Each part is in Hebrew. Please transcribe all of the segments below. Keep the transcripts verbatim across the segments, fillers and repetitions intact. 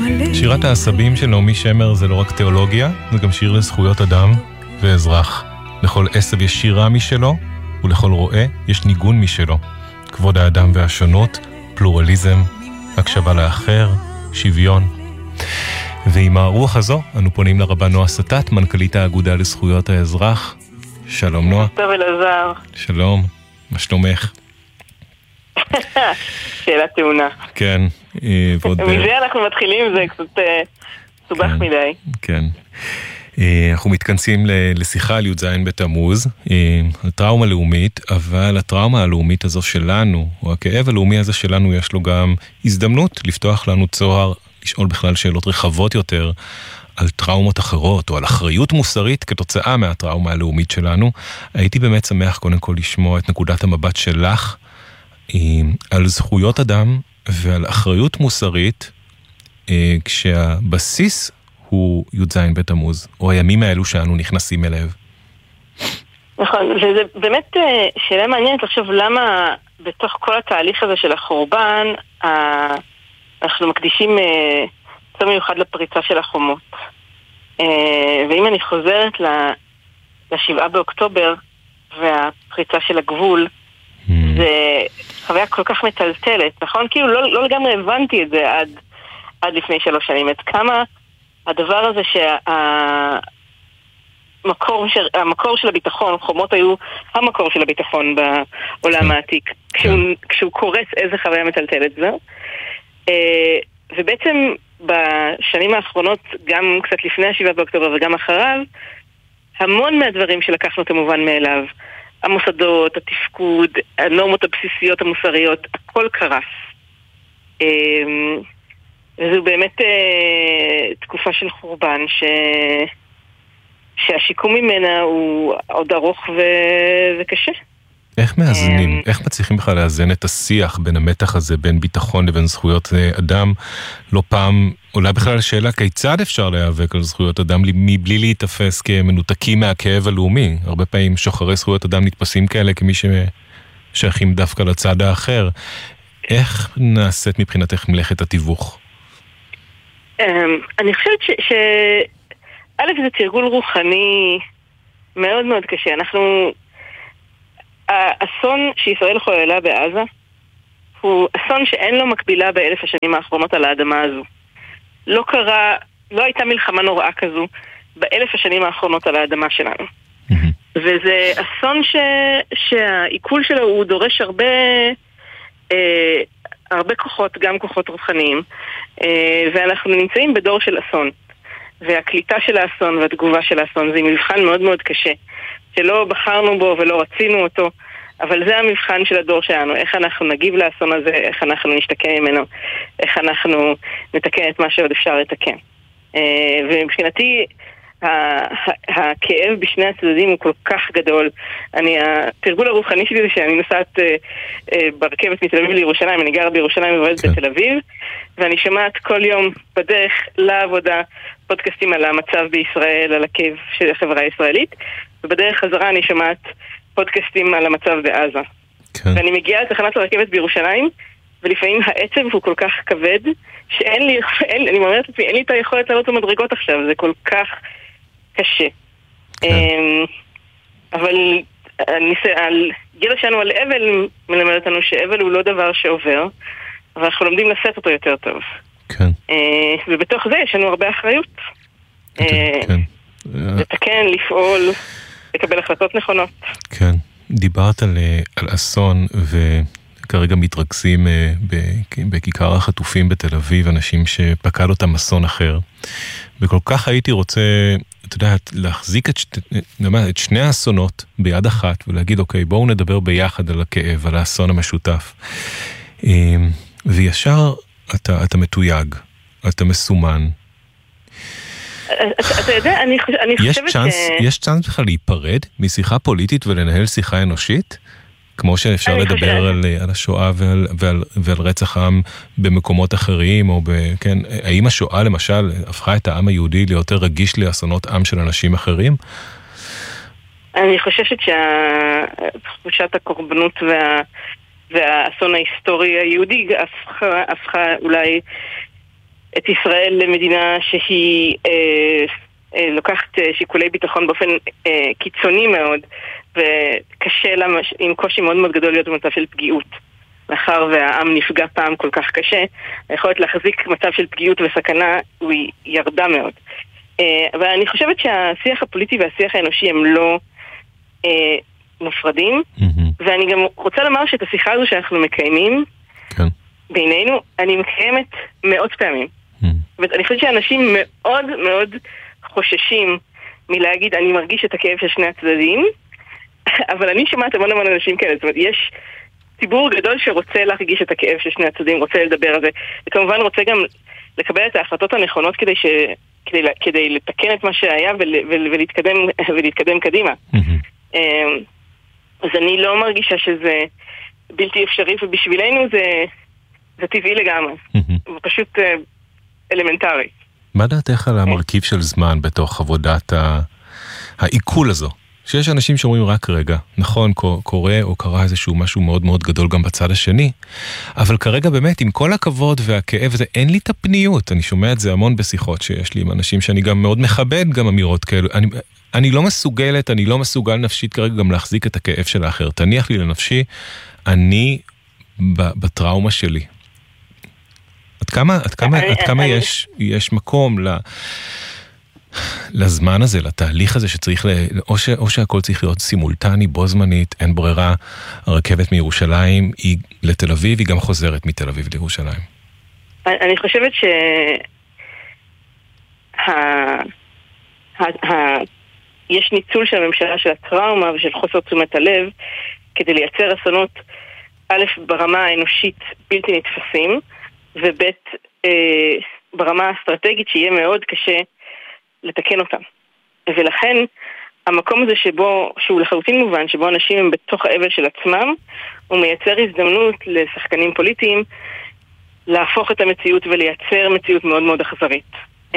שירת העשבים של נעמי שמר זה לא רק תיאולוגיה, זה גם שיר לזכויות אדם ואזרח. לכל עשב יש שירה משלו, ולכל רועה יש ניגון משלו. כבוד האדם והשונות, פלורליזם, הקשבה לאחר, שוויון. ועם הרוח הזו, אנו פונים לרבה נועה סטט, מנכ"לית האגודה לזכויות האזרח. שלום נועה. טוב אלעזר. שלום, מה שלומך? שאלה טעונה. כן. מזה אנחנו מתחילים, זה קצת סובך מדי. כן. אנחנו מתכנסים לשיחה על י"ז בתמוז, על טראומה לאומית, אבל הטראומה הלאומית הזו שלנו, או הכאב הלאומי הזה שלנו, יש לו גם הזדמנות לפתוח לנו צוהר, לשאול בכלל שאלות רחבות יותר על טראומות אחרות, או על אחריות מוסרית כתוצאה מהטראומה הלאומית שלנו. הייתי באמת שמח קודם כל לשמוע את נקודת המבט שלך, על זכויות אדם ועל אחריות מוסרית, כשהבסיס הוא י"ז בתמוז, או הימים האלו שאנו נכנסים אליו. נכון, וזה באמת שאלה מעניינת לחשוב למה בתוך כל התהליך הזה של החורבן, אנחנו מקדישים צום מיוחד לפריצה של החומות. ואם אני חוזרת לשבעה באוקטובר והפריצה של הגבול, זה חוויה כל כך מטלטלת, נכון? כאילו לא, לא לגמרי הבנתי את זה עד, עד לפני שלוש שנים. את כמה הדבר הזה שהמקור של, המקור של הביטחון, חומות היו המקור של הביטחון בעולם העתיק. כשהוא, כשהוא קורס, איזה חוויה מטלטלת זו. ובעצם בשנים האחרונות, גם קצת לפני השבעה באוקטובר וגם אחריו, המון מהדברים שלקחנו את המובן מאליו, המוסדות, התפקוד, הנורמות הבסיסיות המוסריות, הכל קרס. וזו באמת תקופה של חורבן ש... שהשיקום ממנה הוא עוד ארוך ו... וקשה. איך מאזנים, איך מצליחים בכלל לאזן את השיח בין המתח הזה, בין ביטחון לבין זכויות אדם? לא פעם עולה בכלל השאלה כיצד אפשר להיאבק על זכויות אדם מבלי להתאפס כמנותקים מהכאב הלאומי. הרבה פעמים שוחרי זכויות אדם נתפסים כאלה כמי ששייכים דווקא לצד האחר. איך נעשית מבחינתך מלאכת התיווך? אני חושבת ש... א' זה תרגול רוחני מאוד מאוד קשה. אנחנו... האסון שישראל חוללה בעזה הוא אסון שאין לו מקבילה באלף השנים האחרונות על האדמה הזו. לא קרה, לא הייתה מלחמה נוראה כזו באלף השנים האחרונות על האדמה שלנו. וזה אסון ש... שהעיכול שלו הוא דורש הרבה אה, הרבה כוחות, גם כוחות רוחניים, אה, ואנחנו נמצאים בדור של אסון. והקליטה של האסון והתגובה של האסון זה מבחן מאוד מאוד קשה. שלא בחרנו בו ולא רצינו אותו, אבל זה המבחן של הדור שלנו, איך אנחנו נגיב לאסון הזה, איך אנחנו נשתקם ממנו, איך אנחנו נתקן את מה שעוד אפשר לתקן. ומבחינתי, הכאב בשני הצדדים הוא כל כך גדול. אני, התרגול הרוחני שלי זה שאני נוסעת ברכבת מתל אביב לירושלים, אני גרה בירושלים ועובדת בתל אביב, ואני שומעת כל יום בדרך לעבודה פודקאסטים על המצב בישראל, על הכאב של החברה הישראלית, ובדרך חזרה אני שומעת פודקאסטים על המצב בעזה. כן. ואני מגיעה לתחנת הרכבת בירושלים, ולפעמים העצב הוא כל כך כבד, שאין לי, אין, אני אומרת לעצמי, אין לי את היכולת לעלות במדרגות עכשיו, זה כל כך קשה. כן. אבל הגילה שלנו על אבל מלמד אותנו שאבל הוא לא דבר שעובר, אבל אנחנו לומדים לשאת אותו יותר טוב. כן. ובתוך זה יש לנו הרבה אחריות. כן. לתקן, לפעול, לקבל החלטות נכונות. כן, דיברת על, על אסון, וכרגע מתרכזים בכיכר החטופים בתל אביב, אנשים שפקד אותם אסון אחר. וכל כך הייתי רוצה, אתה יודע, להחזיק את, שת, את שני האסונות ביד אחת, ולהגיד, אוקיי, בואו נדבר ביחד על הכאב, על האסון המשותף. וישר אתה, אתה מתויג, אתה מסומן. אתה יודע, אני חושבת ש... יש צ'אנס בכלל להיפרד משיחה פוליטית ולנהל שיחה אנושית? כמו שאפשר לדבר על השואה ועל רצח העם במקומות אחרים, או כן, האם השואה למשל הפכה את העם היהודי ליותר רגיש לאסונות עם של אנשים אחרים? אני חושבת שתחושת הקורבנות והאסון ההיסטורי היהודי הפכה אולי את ישראל למדינה שהיא אה, אה, לוקחת שיקולי ביטחון באופן אה, קיצוני מאוד, וקשה לה, עם קושי מאוד מאוד גדול להיות במצב של פגיעות. מאחר והעם נפגע פעם כל כך קשה, היכולת להחזיק מצב של פגיעות וסכנה הוא ירדה מאוד. אבל אני חושבת שהשיח הפוליטי והשיח האנושי הם לא אה, מופרדים, mm-hmm. ואני גם רוצה לומר שאת השיחה הזו שאנחנו מקיימים כן. בינינו, אני מקיימת מאות פעמים. Mm-hmm. ואני חושבת שאנשים מאוד מאוד חוששים מלהגיד אני מרגיש את הכאב של שני הצדדים, אבל אני שמעת המון המון אנשים כאלה, זאת אומרת, יש ציבור גדול שרוצה להרגיש את הכאב של שני הצדדים, רוצה לדבר על זה, וכמובן רוצה גם לקבל את ההחלטות הנכונות כדי ש... כדי, כדי לתקן את מה שהיה ול, ול, ולהתקדם, ולהתקדם קדימה. Mm-hmm. אז אני לא מרגישה שזה בלתי אפשרי, ובשבילנו זה, זה טבעי לגמרי. Mm-hmm. זה פשוט אלמנטרי. מה דעתך על המרכיב של זמן בתוך עבודת העיכול הזו? שיש אנשים שאומרים רק רגע, נכון, קורה או קרה איזשהו משהו מאוד מאוד גדול גם בצד השני, אבל כרגע באמת, עם כל הכבוד והכאב הזה, אין לי את הפניות. אני שומע את זה המון בשיחות שיש לי עם אנשים שאני גם מאוד מכבד גם אמירות כאלו. אני, אני לא מסוגלת, אני לא מסוגל נפשית כרגע גם להחזיק את הכאב של האחר. תניח לי לנפשי, אני בטראומה שלי. עד כמה, עד כמה, עד כמה יש, יש מקום ל... לזמן הזה, לתהליך הזה שצריך, ל... או, ש... או שהכל צריך להיות סימולטני, בו זמנית, אין ברירה, הרכבת מירושלים היא לתל אביב, היא גם חוזרת מתל אביב לירושלים. אני חושבת ש... ה... ה... ה... יש ניצול של הממשלה של הטראומה ושל חוסר תשומת הלב, כדי לייצר אסונות, א', ברמה האנושית בלתי נתפסים, וב', אה, ברמה האסטרטגית שיהיה מאוד קשה לתקן אותם. ולכן המקום הזה שבו, שהוא לחלוטין מובן, שבו אנשים הם בתוך האבל של עצמם, הוא מייצר הזדמנות לשחקנים פוליטיים להפוך את המציאות ולייצר מציאות מאוד מאוד אכזרית.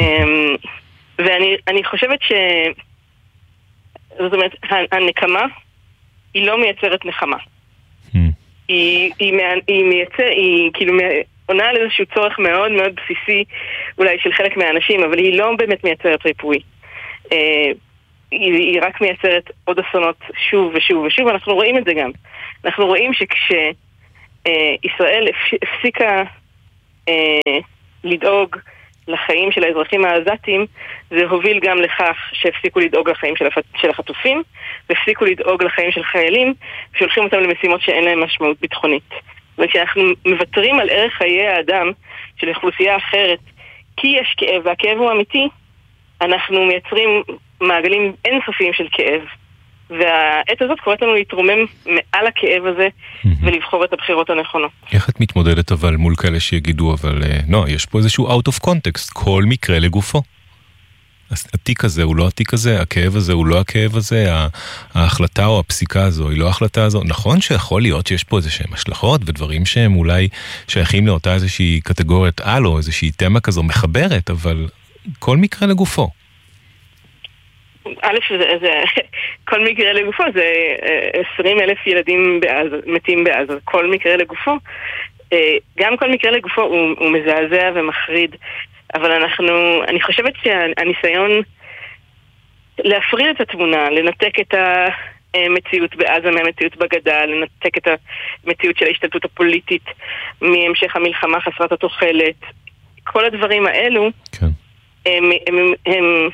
ואני אני חושבת ש... זאת אומרת, הנקמה היא לא מייצרת נחמה. היא, היא, היא מייצר, היא כאילו עונה על איזשהו צורך מאוד מאוד בסיסי אולי של חלק מהאנשים, אבל היא לא באמת מייצרת ריפוי. אה, היא, היא רק מייצרת עוד אסונות שוב ושוב ושוב, אנחנו רואים את זה גם. אנחנו רואים שכשישראל אה, הפסיקה אה, לדאוג לחיים של האזרחים העזתים, זה הוביל גם לכך שהפסיקו לדאוג לחיים של, הפ... של החטופים, והפסיקו לדאוג לחיים של חיילים, ושולחים אותם למשימות שאין להם משמעות ביטחונית. וכשאנחנו מוותרים על ערך חיי האדם של אוכלוסייה אחרת, כי יש כאב, והכאב הוא אמיתי, אנחנו מייצרים מעגלים אינסופיים של כאב. והעת הזאת קוראת לנו להתרומם מעל הכאב הזה ולבחור את הבחירות הנכונות. איך את מתמודדת אבל מול כאלה שיגידו, אבל לא, יש פה איזשהו out of context, כל מקרה לגופו. התיק הזה הוא לא התיק הזה, הכאב הזה הוא לא הכאב הזה, ההחלטה או הפסיקה הזו היא לא ההחלטה הזו. נכון שיכול להיות שיש פה איזשהם השלכות ודברים שהם אולי שייכים לאותה איזושהי קטגוריית על או איזושהי תמה כזו מחברת, אבל כל מקרה לגופו. א', זה, זה, כל מקרה לגופו זה עשרים אלף ילדים בעזה, מתים בעזה, כל מקרה לגופו, גם כל מקרה לגופו הוא, הוא מזעזע ומחריד, אבל אנחנו, אני חושבת שהניסיון להפריד את התמונה, לנתק את המציאות בעזה מהמציאות בגדה, לנתק את המציאות של ההשתלטות הפוליטית מהמשך המלחמה חסרת התוחלת, כל הדברים האלו, כן. הם, הם, הם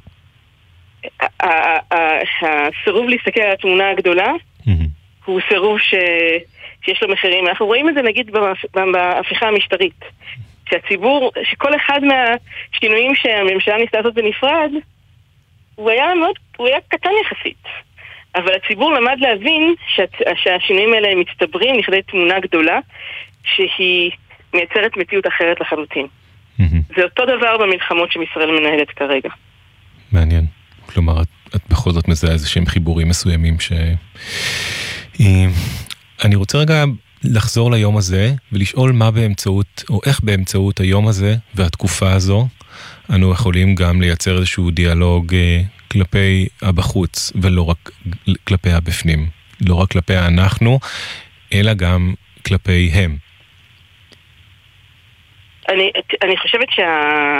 הסירוב להסתכל על התמונה הגדולה הוא סירוב שיש לו מחירים. אנחנו רואים את זה נגיד בהפיכה המשטרית, שהציבור, שכל אחד מהשינויים שהממשלה ניסתה לעשות בנפרד הוא היה מאוד, הוא היה קטן יחסית, אבל הציבור למד להבין שהשינויים האלה מצטברים לכדי תמונה גדולה שהיא מייצרת מציאות אחרת לחלוטין. זה אותו דבר במלחמות שישראל מנהלת כרגע. מעניין. כלומר, את, את בכל זאת מזהה איזה שהם חיבורים מסוימים ש... אני רוצה רגע לחזור ליום הזה ולשאול מה באמצעות, או איך באמצעות היום הזה והתקופה הזו, אנו יכולים גם לייצר איזשהו דיאלוג כלפי הבחוץ, ולא רק כלפי הבפנים. לא רק כלפי אנחנו, אלא גם כלפי הם. אני, אני חושבת שה,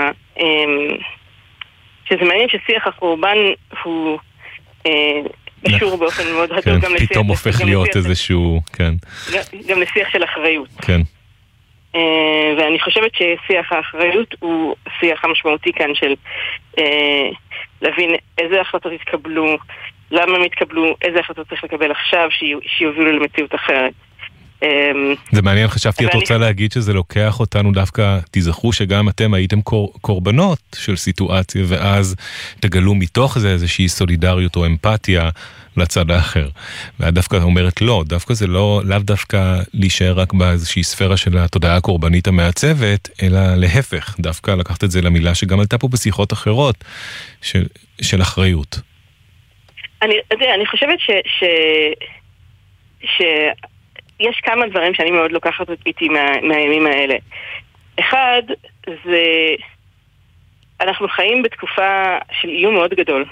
שזה מעניין ששיח הקורבן הוא קשור באופן מאוד הדוק גם לשיח. פתאום הופך להיות איזשהו, כן. גם לשיח של אחריות. כן. ואני חושבת ששיח האחריות הוא שיח המשמעותי כאן של להבין איזה החלטות התקבלו, למה הם התקבלו, איזה החלטות צריך לקבל עכשיו שיובילו למציאות אחרת. זה מעניין, חשבתי, את רוצה להגיד שזה לוקח אותנו דווקא, תזכרו שגם אתם הייתם קורבנות של סיטואציה, ואז תגלו מתוך זה איזושהי סולידריות או אמפתיה לצד האחר. ואת דווקא אומרת לא, דווקא זה לא, לאו דווקא להישאר רק באיזושהי ספירה של התודעה הקורבנית המעצבת, אלא להפך, דווקא לקחת את זה למילה שגם עלתה פה בשיחות אחרות של, של אחריות. אני, אני חושבת ש... ש... ש... יש כמה דברים שאני מאוד לוקחת איתי מה, מהימים האלה. אחד, זה... אנחנו חיים בתקופה של איום מאוד גדול.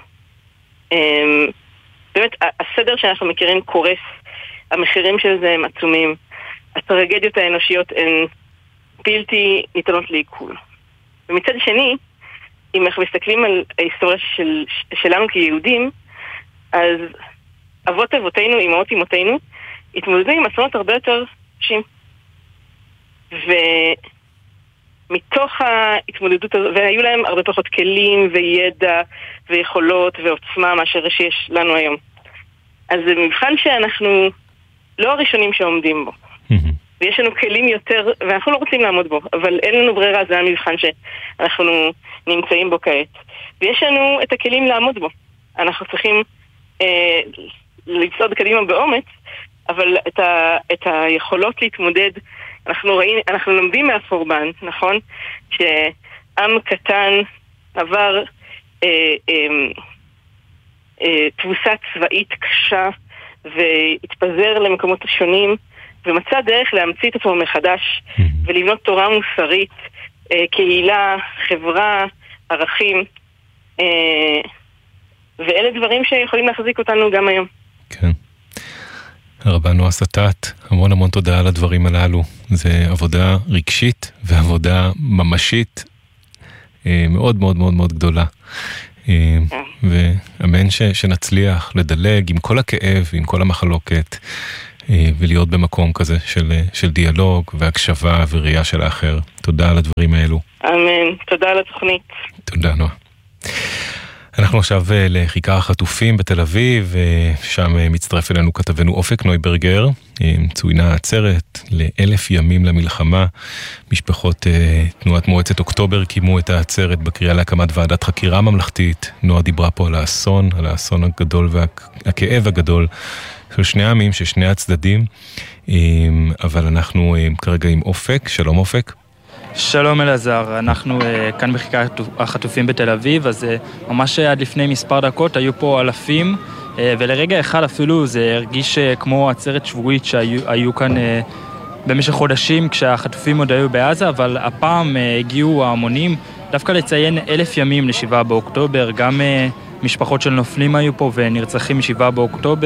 באמת, הסדר שאנחנו מכירים קורס, המחירים של זה הם עצומים, הטרגדיות האנושיות הן בלתי ניתנות לעיכול. ומצד שני, אם אנחנו מסתכלים על ההיסטוריה של, שלנו כיהודים, אז אבות אבותינו, אמהות אמותינו, התמודדו עם אסונות הרבה יותר קשים. ומתוך ההתמודדות הזו, והיו להם הרבה פחות כלים וידע ויכולות ועוצמה מאשר שיש לנו היום. אז זה מבחן שאנחנו לא הראשונים שעומדים בו. ויש לנו כלים יותר, ואנחנו לא רוצים לעמוד בו, אבל אין לנו ברירה, זה המבחן שאנחנו נמצאים בו כעת. ויש לנו את הכלים לעמוד בו. אנחנו צריכים אה, לצעוד קדימה באומץ, אבל את, ה, את היכולות להתמודד, אנחנו רואים, אנחנו לומדים מהקורבן, נכון? שעם קטן עבר אה, אה, אה, תבוסה צבאית קשה, והתפזר למקומות השונים, ומצא דרך להמציא את עצמו מחדש, ולבנות תורה מוסרית, אה, קהילה, חברה, ערכים, אה, ואלה דברים שיכולים להחזיק אותנו גם היום. כן. הרבה נועה סטט, המון המון תודה על הדברים הללו. זה עבודה רגשית ועבודה ממשית מאוד מאוד מאוד מאוד גדולה. ואמן ש, שנצליח לדלג עם כל הכאב, עם כל המחלוקת, ולהיות במקום כזה של, של דיאלוג והקשבה וראייה של האחר. תודה על הדברים האלו. אמן, תודה על התוכנית. תודה נועה. אנחנו עכשיו לכיכר החטופים בתל אביב, שם מצטרף אלינו כתבנו אופק נויברגר, צוינה עצרת לאלף ימים למלחמה. משפחות תנועת מועצת אוקטובר קימו את העצרת בקריאה להקמת ועדת חקירה ממלכתית. נועה דיברה פה על האסון, על האסון הגדול והכאב הגדול של שני העמים, של שני הצדדים, אבל אנחנו כרגע עם אופק. שלום אופק. שלום אלעזר, אנחנו uh, כאן בכיכר החטופים בתל אביב, אז uh, ממש עד לפני מספר דקות היו פה אלפים, uh, ולרגע אחד אפילו זה הרגיש uh, כמו עצרת שבועית שהיו כאן uh, במשך חודשים כשהחטופים עוד היו בעזה, אבל הפעם uh, הגיעו ההמונים דווקא לציין אלף ימים לשבעה באוקטובר, גם uh, משפחות של נופלים היו פה ונרצחים משבעה באוקטובר,